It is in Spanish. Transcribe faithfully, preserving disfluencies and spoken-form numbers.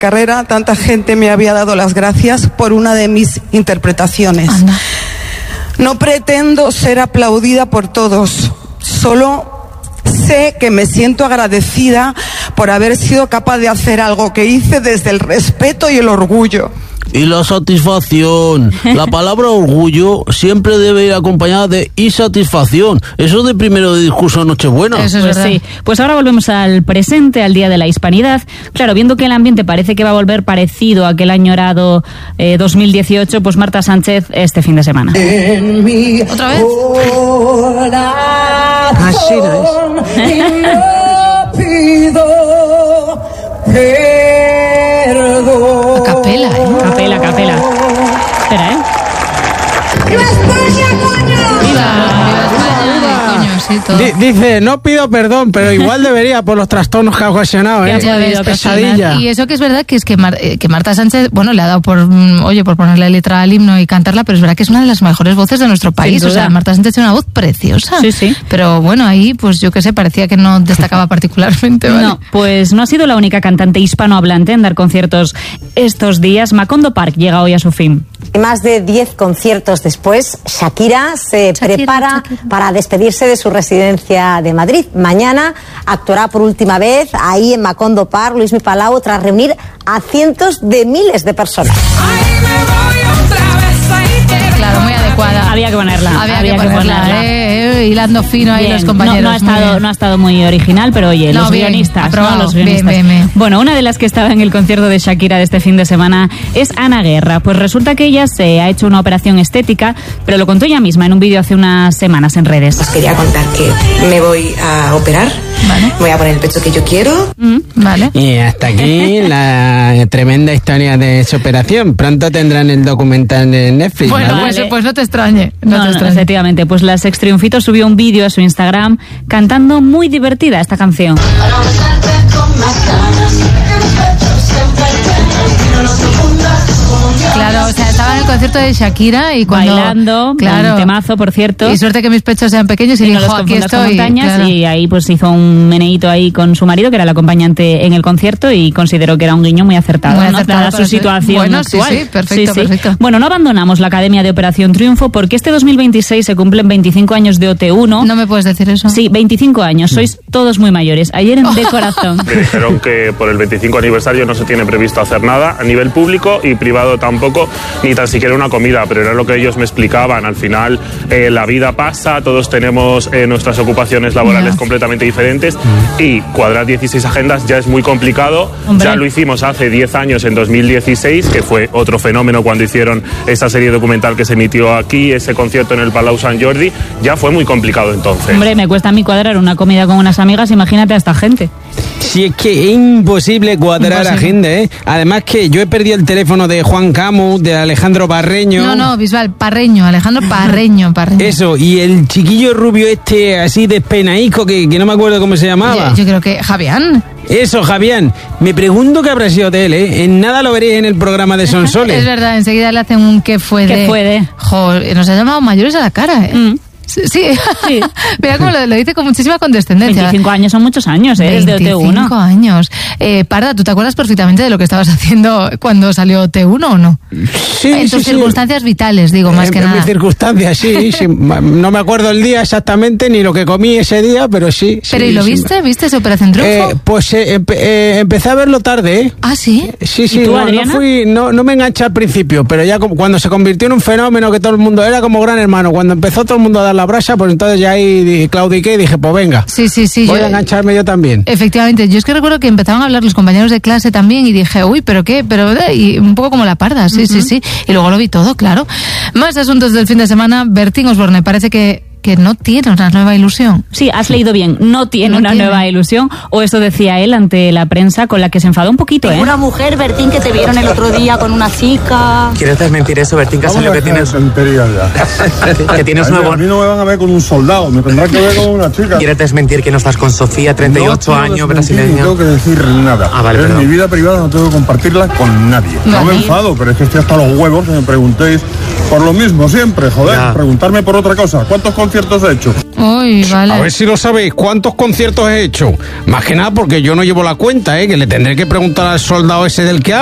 carrera tanta gente me había dado las gracias por una de mis interpretaciones. Anda. No pretendo ser aplaudida por todos, solo sé que me siento agradecida por haber sido capaz de hacer algo que hice desde el respeto y el orgullo. Y la satisfacción. La palabra orgullo siempre debe ir acompañada de insatisfacción. Eso de primero de discurso Nochebuena. Eso es pues verdad. Sí. Pues ahora volvemos al presente, al Día de la Hispanidad. Claro, viendo que el ambiente parece que va a volver parecido a aquel añorado eh, dos mil dieciocho, pues Marta Sánchez este fin de semana. ¿Otra vez? Así no es. A capela, ¿eh? Capela, capela. Espera, ¿eh? ¡Viva España, coño! ¡Viva! ¡Viva España! Coño, sí, todo. D- dice, no pido perdón, pero igual debería por los trastornos que ha ocasionado, ¿eh? Ya ves, pesadilla. Y eso que es verdad que es que, Mar- eh, que Marta Sánchez, bueno, le ha dado por, mm, oye, por ponerle letra al himno y cantarla, pero es verdad que es una de las mejores voces de nuestro país. O sea, Marta Sánchez tiene una voz preciosa. Sí, sí. Pero bueno, ahí, pues yo qué sé, parecía que no destacaba particularmente, ¿vale? No, pues no ha sido la única cantante hispanohablante en dar conciertos estos días. Macondo Park llega hoy a su fin. Más de diez conciertos después, Shakira se Shakira, prepara Shakira. para despedirse de su residencia de Madrid. Mañana actuará por última vez ahí en Macondo Park, Luis Mi Palau, tras reunir a cientos de miles de personas. Claro, muy adecuada. Había que ponerla. Había, había que ponerla, ponerla. Eh, eh, hilando fino ahí Bien, los compañeros. No, no, ha muy estado, bien. no ha estado muy original, pero oye, No, los bien, guionistas, aprobado. ¿no? Los guionistas. Bien, bien, bien. Bueno, una de las que estaba en el concierto de Shakira de este fin de semana es Ana Guerra. Pues resulta que ella se ha hecho una operación estética, pero lo contó ella misma en un vídeo hace unas semanas en redes. Os quería contar que me voy a operar. Vale. Voy a poner el pecho que yo quiero. Mm. Vale. Y hasta aquí la tremenda historia de su operación. Pronto tendrán el documental en Netflix. Bueno, ¿vale? pues, Vale. pues no te extrañe. No, No, te no, extrañe. efectivamente, pues la Sex Triunfito subió un vídeo a su Instagram cantando muy divertida esta canción. Claro, o sea, estaba en el concierto de Shakira y cuando... Bailando, claro. un temazo, por cierto. Y suerte que mis pechos sean pequeños y, Y no dijo, los aquí confundas con estoy. montañas, claro. y ahí pues hizo un meneíto ahí con su marido, que era el acompañante en el concierto, y consideró que era un guiño muy acertado, Muy ¿no? acertado Dada para su ser- situación Bueno, sí, actual. sí, perfecto, perfecto. Bueno, no abandonamos la Academia de Operación Triunfo porque este dos mil veintiséis se cumplen veinticinco años de O T uno. No me puedes decir eso. Sí, veinticinco años, sois todos muy mayores. Ayer en De Corazón. Me dijeron que por el veinticinco aniversario no se tiene previsto hacer nada a nivel público y privado tampoco, ni tan siquiera una comida, pero era lo que ellos me explicaban. Al final eh, la vida pasa, todos tenemos eh, nuestras ocupaciones laborales Ya. completamente diferentes y cuadrar dieciséis agendas ya es muy complicado. Hombre. Ya lo hicimos hace diez años, en dos mil dieciséis, que fue otro fenómeno cuando hicieron esa serie documental que se emitió aquí, ese concierto en el Palau Sant Jordi, ya fue muy complicado entonces. Hombre, me cuesta a mí cuadrar una comida con unas amigas, imagínate a esta gente. Si es que es imposible cuadrar Imposible. agenda, ¿eh? Además que yo he perdido el teléfono de Juan Camus, de Alejandro Parreño. No, no, Bisbal, Parreño, Alejandro Parreño, Parreño. Eso, y el chiquillo rubio este así despenaico que, que no me acuerdo cómo se llamaba. Yo, yo creo que Javián. Eso, Javián. Me pregunto qué habrá sido de él, ¿eh? En nada lo veréis en el programa de Sonsoles. Es verdad, enseguida le hacen un qué fue de. ¿Qué fue de? Joder, nos ha llamado mayores a la cara, ¿eh? Mm. Sí, sí. Sí. Mira cómo lo, lo dice con muchísima condescendencia. veinticinco años son muchos años, ¿eh? Desde O T uno. veinticinco años. Eh, Parda, ¿tú te acuerdas perfectamente de lo que estabas haciendo cuando salió O T uno o no? Sí, en sí, tus sí. circunstancias vitales, digo, más en, que en nada. mis circunstancias, sí, sí. No me acuerdo el día exactamente ni lo que comí ese día, pero sí. ¿Pero sí, y lo sí. viste? ¿Viste esa Operación Triunfo? Eh, pues eh, empe- eh, empecé a verlo tarde, ¿eh? ah, sí. Sí, sí, tú, no, no, Adriana? fui, no, no me enganché al principio, pero ya como- cuando se convirtió en un fenómeno que todo el mundo era como Gran Hermano, cuando empezó todo el mundo a dar la brasa, pues entonces ya ahí di- claudiqué y dije, pues venga, Sí, sí, sí. voy yo- a engancharme yo también. Efectivamente, yo es que recuerdo que empezaban a hablar los compañeros de clase también y dije, uy, pero qué, pero eh, y un poco como la Parda, sí, sí, sí. Y luego lo vi todo, claro. Más asuntos del fin de semana. Bertín Osborne parece que, que no tiene una nueva ilusión. Sí, has leído bien, no tiene No una tiene. nueva ilusión, o eso decía él ante la prensa, con la que se enfadó un poquito, ¿eh? Una mujer, Bertín, que te vieron el otro día con una chica. ¿Quieres desmentir eso, Bertín? Que salió que tienes, que, que tienes nuevo... A mí no me van a ver con un soldado, me tendrán que ver con una chica. ¿Quieres desmentir que no estás con Sofía, treinta y ocho No quiero años, desmentir, brasileña? No tengo que decir nada. Ah, vale, en perdón. mi vida privada no tengo que compartirla con nadie. No Vale. me enfado, pero es que estoy hasta los huevos que me preguntéis por lo mismo siempre, joder. Ya. Preguntarme por otra cosa. ¿Cuántos conciertos conciertos he hecho? Uy, vale. A ver si lo sabéis, ¿cuántos conciertos he hecho? Más que nada porque yo no llevo la cuenta, ¿eh? Que le tendré que preguntar al soldado ese del que